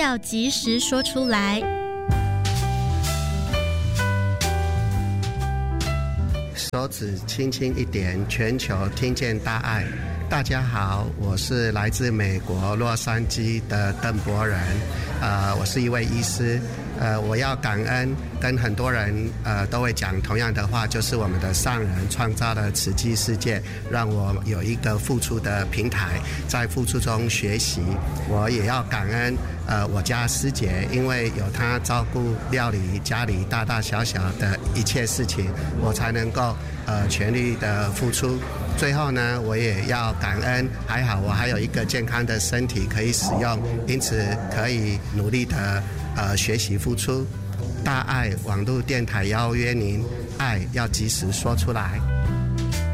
要及时说出来。 手指轻轻一点，全球听见大爱。大家好，我是来自美国洛杉矶的邓博仁，我是一位医师。我要感恩，跟很多人都会讲同样的话，就是我们的上人创造了慈济世界，让我有一个付出的平台，在付出中学习。我也要感恩我家师姐，因为有她照顾料理家里大大小小的一切事情，我才能够全力的付出。最后呢，我也要感恩，还好我还有一个健康的身体可以使用，因此可以努力的学习付出。大爱网络电台邀约您，爱要及时说出来。